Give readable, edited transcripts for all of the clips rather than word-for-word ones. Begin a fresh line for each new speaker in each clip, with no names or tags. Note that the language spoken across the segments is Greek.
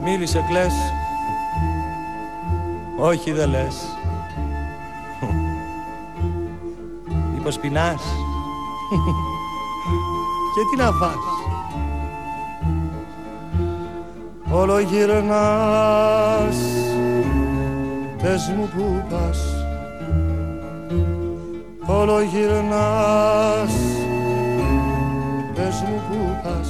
Μίλησε, κλαις. Όχι, δεν λες. Είπα πεινάς. Και τι να φας? Όλο γυρνάς, πες μου που πας. Όλο γυρνάς, πες μου που πας.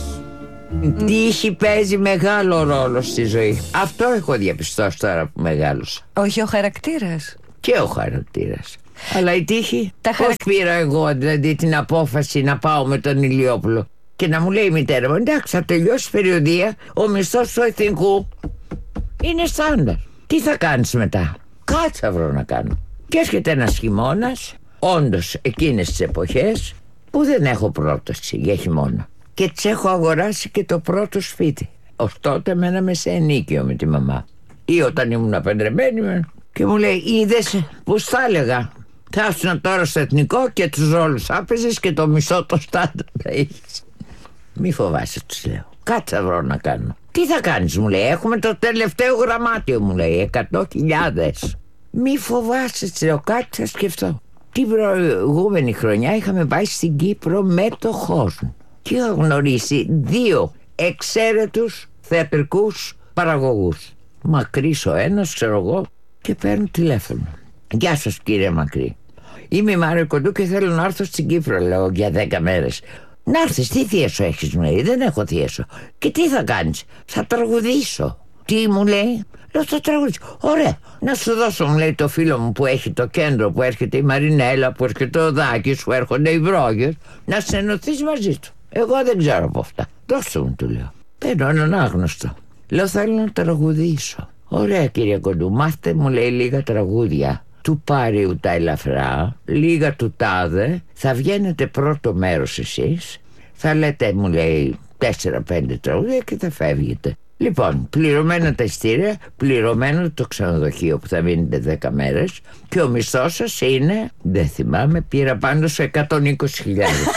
Τύχη παίζει μεγάλο ρόλο στη ζωή. Αυτό έχω διαπιστώσει τώρα που μεγάλωσα.
Όχι ο χαρακτήρας.
Και ο χαρακτήρας. Αλλά η τύχη. Πώς πήρα εγώ δηλαδή την απόφαση να πάω με τον Ηλιόπουλο και να μου λέει η μητέρα μου, εντάξει, θα τελειώσει η περιοδεία, ο μισθός του εθνικού είναι στάνταρ. Τι θα κάνεις μετά? Κάτι θα βρω να κάνω. Και έρχεται ένας χειμώνας, όντως εκείνες τις εποχές που δεν έχω πρόταση για χειμώνα. Και τις έχω αγοράσει και το πρώτο σπίτι. Ως τότε μέναμε σε ενίκιο με τη μαμά. Ή όταν ήμουν παντρεμένη και μου λέει, είδες που στα έλεγα, θα ήσουν τώρα στο εθνικό και τους ρόλους άπαιζες και το μισό το στάνταρ θα είχες. Μη φοβάσαι, τους λέω, κάτι θα βρω να κάνω. Τι θα κάνεις, μου λέει, έχουμε το τελευταίο γραμμάτιο, μου λέει, 100.000. Μη φοβάσαι, τους λέω, κάτι θα σκεφτώ. Την προηγούμενη χρονιά είχαμε πάει στην Κύπρο μέτοχός μου και είχα γνωρίσει 2 εξαίρετους θεατρικούς παραγωγούς. Μακρύς ο ένας, ξέρω εγώ, και παίρνω τηλέφωνο. Γεια σας, κύριε Μακρύ. Είμαι η Μάριο Κοντού και θέλω να έρθω στην Κύπρο, λέω, για 10 μέρες. Να έρθεις, τι θεία σου έχεις, μου λέει. Δεν έχω θεία σου. Και τι θα κάνεις? Θα τραγουδήσω. Τι μου λέει? Λέω, θα τραγουδήσω. Ωραία, να σου δώσω, μου λέει, το φίλο μου που έχει το κέντρο, που έρχεται η Μαρινέλα, που έρχεται ο Δάκης, που έρχονται οι Βρόγες, να σε ενωθείς μαζί του. Εγώ δεν ξέρω από αυτά. Δώσε μου, του λέω. Παίρνω έναν άγνωστο. Λέω, θέλω να τραγουδήσω. Ωραία, κύριε Κοντού, μάθετε, μου λέει, λίγα τραγούδια του Πάριου τα ελαφρά, λίγα του τάδε. Θα βγαίνετε πρώτο μέρος εσείς, θα λέτε, μου λέει, 4-5 τραγούδια και θα φεύγετε. Λοιπόν, πληρωμένα τα ειστήρια, πληρωμένο το ξενοδοχείο που θα μείνετε 10 μέρες και ο μισθός σας είναι, δεν θυμάμαι, πήρα πάνω σε 120.000.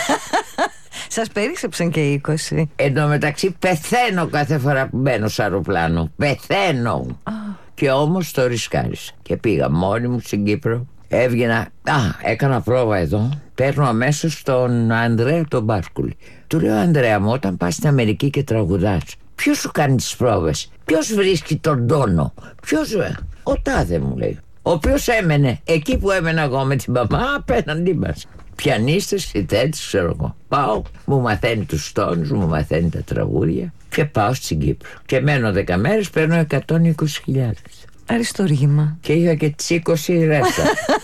Σας περίσσεψαν και 20.
Εν τω μεταξύ πεθαίνω κάθε φορά που μπαίνω σε αεροπλάνο. Πεθαίνω. Και όμως το ρισκάρισα. Και πήγα μόνη μου στην Κύπρο. Έβγαινα, έκανα πρόβα εδώ. Παίρνω αμέσως τον Ανδρέα τον Μπάρκουλη. Του λέω, Ανδρέα μου, όταν πας στην Αμερική και τραγουδάς, ποιος σου κάνει τις πρόβες? Ποιος βρίσκει τον τόνο? Ποιος? Ο τάδε, μου λέει. Ο οποίος έμενε εκεί που έμενα εγώ με την μαμά, απέναντί μας. Πιανίστες, συνθέτες, ξέρω εγώ. Πάω, μου μαθαίνει τους τόνους, μου μαθαίνει τα τραγούδια και πάω στην Κύπρο. Και μένω 10 μέρες, παίρνω 120.000.
Αριστούργημα.
Και είχα και τις 20 ρεύτα.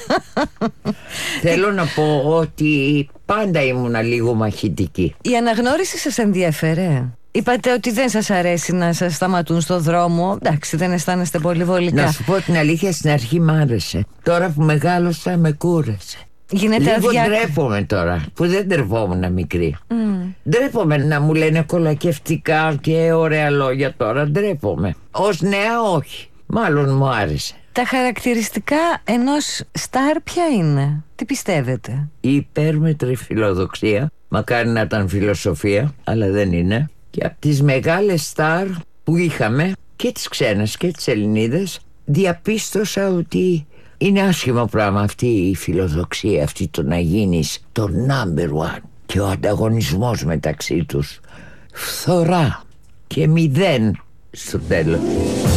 Θέλω να πω ότι πάντα ήμουνα λίγο μαχητική.
Η αναγνώριση σας ενδιαφέρε? Είπατε ότι δεν σας αρέσει να σας σταματούν στο δρόμο. Εντάξει, δεν αισθάνεστε πολύ βολικά.
Να σου πω την αλήθεια, στην αρχή μ' άρεσε. Τώρα που μεγάλωσα με κούρασε. Λίγο ντρέπομαι τώρα που δεν ντρεπόμουν μικρή. Ντρέπομαι να μου λένε κολακευτικά και ωραία λόγια τώρα. Ντρέπομαι. Ως νέα όχι. Μάλλον μου άρεσε.
Τα χαρακτηριστικά ενός στάρ ποια είναι? Τι πιστεύετε?
Η υπέρμετρη φιλοδοξία. Μακάρι να ήταν φιλοσοφία, αλλά δεν είναι. Και από τις μεγάλες στάρ που είχαμε, και τις ξένες και τις Ελληνίδες, διαπίστωσα ότι είναι άσχημο πράγμα αυτή η φιλοδοξία, αυτή το να γίνεις το number one. Και ο ανταγωνισμός μεταξύ τους, φθορά και 0 στο τέλος.